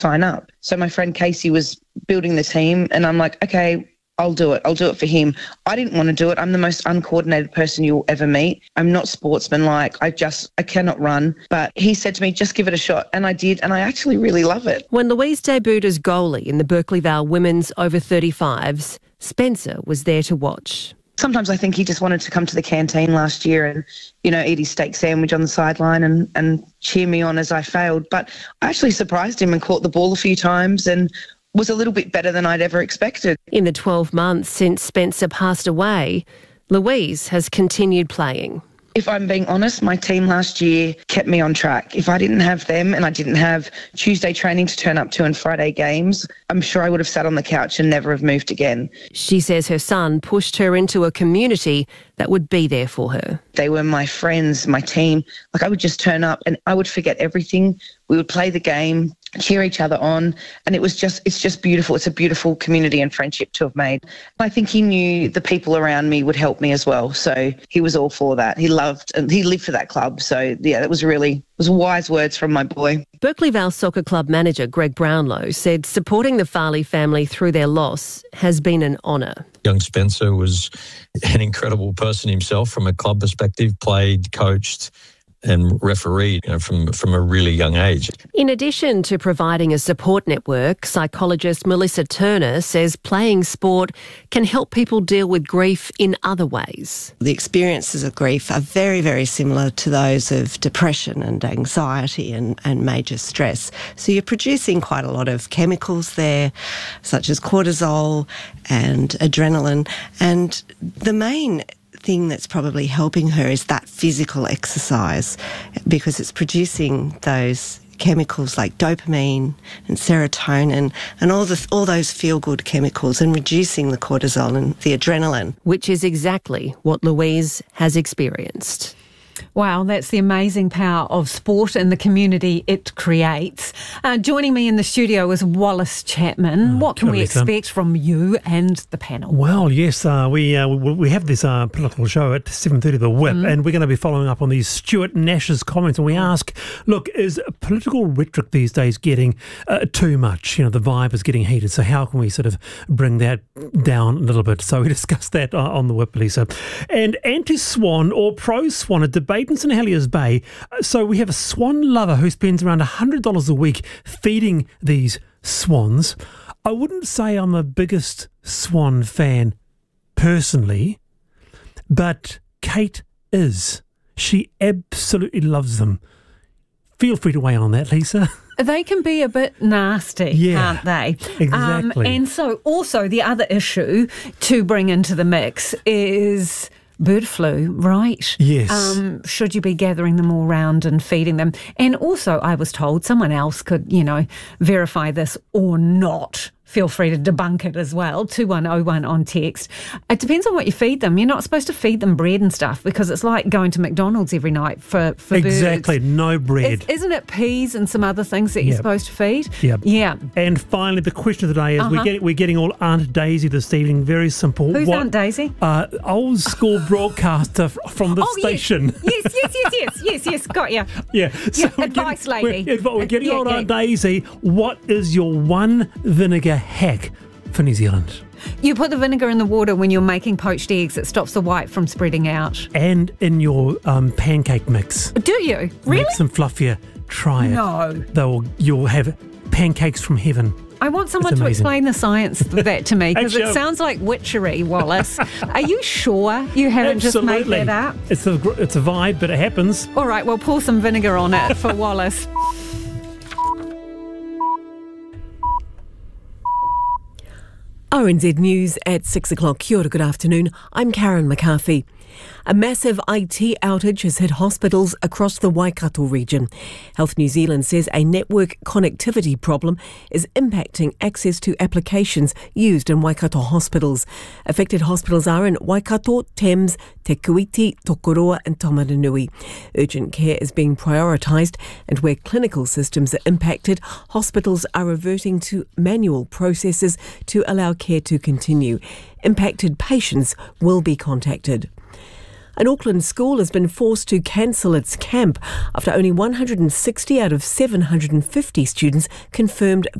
sign up. So my friend Casey was building the team and I'm like, okay, I'll do it. I'll do it for him. I didn't want to do it. I'm the most uncoordinated person you'll ever meet. I'm not sportsmanlike. I cannot run. But he said to me, just give it a shot. And I did. And I actually really love it. When Louise debuted as goalie in the Berkeley Vale Women's Over 35s, Spencer was there to watch. Sometimes I think he just wanted to come to the canteen last year and, eat his steak sandwich on the sideline and cheer me on as I failed. But I actually surprised him and caught the ball a few times and was a little bit better than I'd ever expected. In the 12 months since Spencer passed away, Louise has continued playing. If I'm being honest, my team last year kept me on track. If I didn't have them and I didn't have Tuesday training to turn up to and Friday games, I'm sure I would have sat on the couch and never have moved again. She says her son pushed her into a community that would be there for her. They were my friends, my team. I would just turn up and I would forget everything. We would play the game, cheer each other on, and it's just beautiful. It's a beautiful community and friendship to have made. I think he knew the people around me would help me as well, so he was all for that. He loved and he lived for that club, so yeah, it was wise words from my boy. Berkeley Vale Soccer Club manager Greg Brownlow said supporting the Farley family through their loss has been an honour. Young Spencer was an incredible person himself from a club perspective, played, coached and refereed from a really young age. In addition to providing a support network, psychologist Melissa Turner says playing sport can help people deal with grief in other ways. The experiences of grief are very, very similar to those of depression and anxiety and major stress. So you're producing quite a lot of chemicals there, such as cortisol and adrenaline. And the main thing that's probably helping her is that physical exercise, because it's producing those chemicals like dopamine and serotonin and all those feel-good chemicals and reducing the cortisol and the adrenaline. Which is exactly what Louise has experienced. Wow, that's the amazing power of sport and the community it creates. Joining me in the studio is Wallace Chapman. What can we expect from you and the panel? Well, yes, we have this political show at 7:30, The Whip, and we're going to be following up on these Stuart Nash's comments. And we ask, look, is political rhetoric these days getting too much? The vibe is getting heated. So how can we sort of bring that down a little bit? So we discussed that on The Whip, Lisa. And anti-swan or pro-swan, a debate in St Heliers Bay. So we have a swan lover who spends around $100 a week feeding these swans. I wouldn't say I'm the biggest swan fan personally, but Kate is. She absolutely loves them. Feel free to weigh in on that, Lisa. They can be a bit nasty, can't they? Exactly. And so also the other issue to bring into the mix is bird flu, right? Yes. Should you be gathering them all round and feeding them? And also, I was told someone else could, verify this or not. Feel free to debunk it as well. 2101 on text. It depends on what you feed them. You're not supposed to feed them bread and stuff because it's like going to McDonald's every night for Exactly, birds. no bread. Isn't it peas and some other things that you're supposed to feed? Yep. Yeah. And finally, the question of the day is we're getting all Aunt Daisy this evening. Very simple. Who's Aunt Daisy? Old school broadcaster from the station. Yes, got you. Yeah. So advice lady. We're getting old Aunt Daisy. What is your one vinegar hack for New Zealand? You put the vinegar in the water when you're making poached eggs. It stops the white from spreading out. And in your pancake mix. Do you? Really? Makes them fluffier. Try it. No. You'll have pancakes from heaven. I want someone to explain the science of that to me, because it sounds like witchery, Wallace. Are you sure you haven't just made that up? It's a vibe, but it happens. All right, well, pour some vinegar on it for Wallace. RNZ News at 6 o'clock. Kia ora, good afternoon. I'm Karen McCarthy. A massive IT outage has hit hospitals across the Waikato region. Health New Zealand says a network connectivity problem is impacting access to applications used in Waikato hospitals. Affected hospitals are in Waikato, Thames, Te Kuiti, Tokoroa and Taumarunui. Urgent care is being prioritised, and where clinical systems are impacted, hospitals are reverting to manual processes to allow care to continue. Impacted patients will be contacted. An Auckland school has been forced to cancel its camp after only 160 out of 750 students confirmed